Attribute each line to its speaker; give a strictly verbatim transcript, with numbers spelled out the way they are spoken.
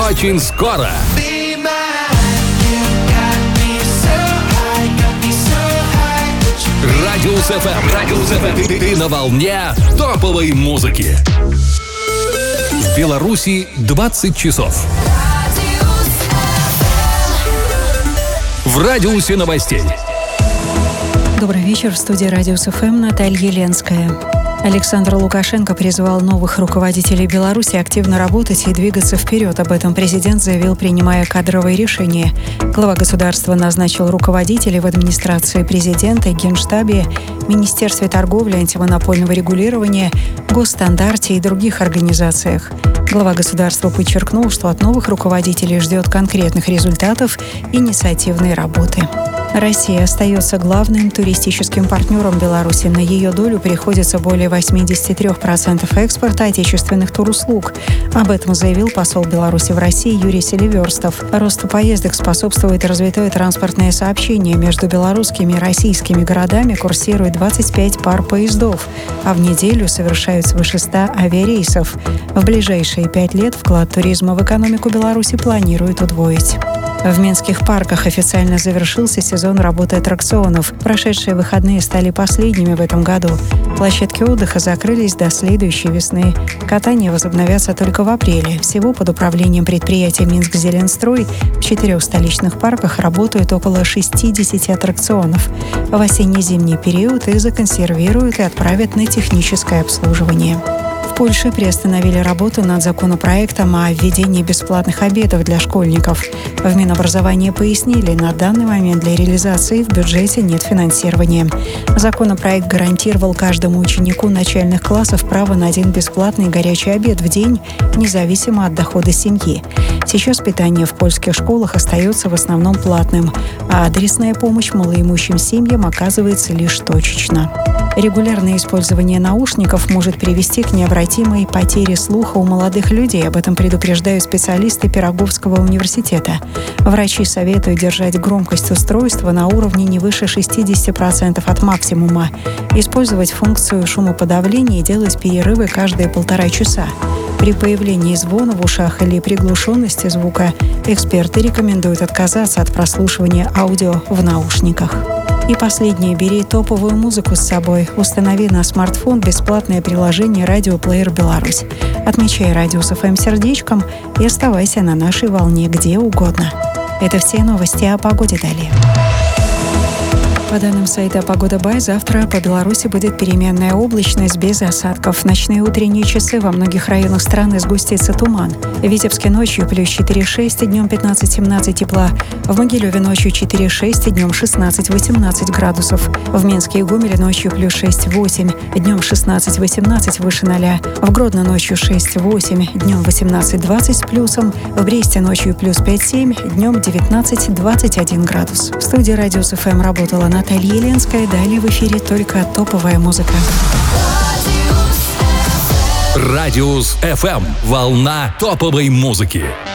Speaker 1: очень скоро. Радиус эф эм. Радиус эф эм. Ты, ты на волне топовой музыки. В Беларуси двадцать часов. В радиусе новостей.
Speaker 2: Добрый вечер. В студии Радиус эф эм Наталья Ленская. Александр Лукашенко призвал новых руководителей Беларуси активно работать и двигаться вперед. Об этом президент заявил, принимая кадровые решения. Глава государства назначил руководителей в администрации президента, Генштабе, Министерстве торговли, антимонопольного регулирования, госстандарте и других организациях. Глава государства подчеркнул, что от новых руководителей ждет конкретных результатов и инициативной работы. Россия остается главным туристическим партнером Беларуси. На ее долю приходится более восемьдесят три процента экспорта отечественных туруслуг. Об этом заявил посол Беларуси в России Юрий Селиверстов. Росту поездок способствует развитое транспортное сообщение. Между белорусскими и российскими городами курсирует двадцать пять пар поездов, а в неделю совершают свыше ста авиарейсов. В ближайшие пять лет вклад туризма в экономику Беларуси планируют удвоить. В минских парках официально завершился сезон работы аттракционов. Прошедшие выходные стали последними в этом году. Площадки отдыха закрылись до следующей весны. Катание возобновятся только в апреле. Всего под управлением предприятия «Минск-Зеленстрой» в четырех столичных парках работают около шестидесяти аттракционов. В осенне-зимний период их законсервируют и отправят на техническое обслуживание. В Польше приостановили работу над законопроектом о введении бесплатных обедов для школьников. В Минобразовании пояснили, на данный момент для реализации в бюджете нет финансирования. Законопроект гарантировал каждому ученику начальных классов право на один бесплатный горячий обед в день, независимо от дохода семьи. Сейчас питание в польских школах остается в основном платным, а адресная помощь малоимущим семьям оказывается лишь точечно. Регулярное использование наушников может привести к необратимой потере слуха у молодых людей. Об этом предупреждают специалисты Пироговского университета. Врачи советуют держать громкость устройства на уровне не выше шестидесяти процентов от максимума, использовать функцию шумоподавления и делать перерывы каждые полтора часа. При появлении звона в ушах или приглушенности звука эксперты рекомендуют отказаться от прослушивания аудио в наушниках. И последнее. Бери топовую музыку с собой. Установи на смартфон бесплатное приложение «Радиоплеер Беларусь». Отмечай Радиус эф эм сердечком и оставайся на нашей волне где угодно. Это все новости о погоде далее. По данным сайта «Погода Бай», завтра по Беларуси будет переменная облачность без осадков. В ночные и утренние часы во многих районах страны сгустится туман. В Витебске ночью плюс четыре-шесть, днем пятнадцать-семнадцать тепла. В Могилеве ночью четыре-шесть, днем шестнадцать-восемнадцать градусов. В Минске и Гомеле ночью плюс шесть-восемь, днем шестнадцать-восемнадцать выше ноля. В Гродно ночью шесть-восемь, днем восемнадцать-двадцать с плюсом. В Бресте ночью плюс пять-семь, днем девятнадцать-двадцать один градус. В студии Радиус эф эм работала Наталья Ленская. Далее в эфире только топовая музыка.
Speaker 1: Радиус эф эм. Волна топовой музыки.